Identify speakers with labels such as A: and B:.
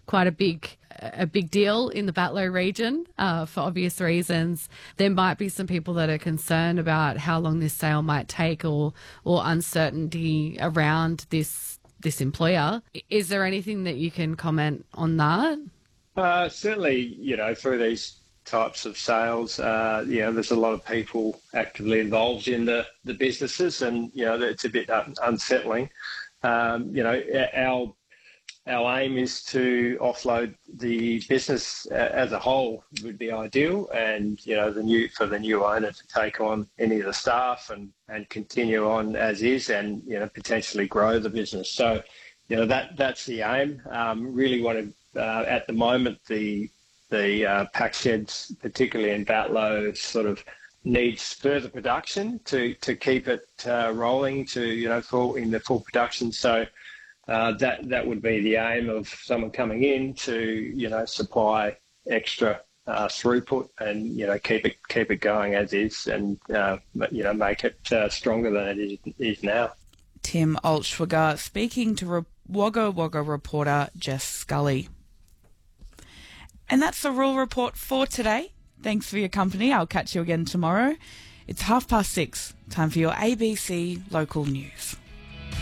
A: quite a big deal in the Batlow region for obvious reasons. There might be some people that are concerned about how long this sale might take or uncertainty around this employer. Is there anything that you can comment on that?
B: Certainly, through these types of sales, there's a lot of people actively involved in the businesses, and it's a bit unsettling. Our aim is to offload the business as a whole would be ideal, and for the new owner to take on any of the staff and continue on as is, and potentially grow the business. So that's the aim. Really want to at the moment the pack sheds, particularly in Batlow, sort of needs further production to keep it rolling to in the full production. So that would be the aim of someone coming in to supply extra throughput and keep it going as is, and make it stronger than it is now.
C: Tim Altschwager speaking to Wagga Wagga reporter Jess Scully. And that's the Rural Report for today. Thanks for your company. I'll catch you again tomorrow. It's 6:30. Time for your ABC local news.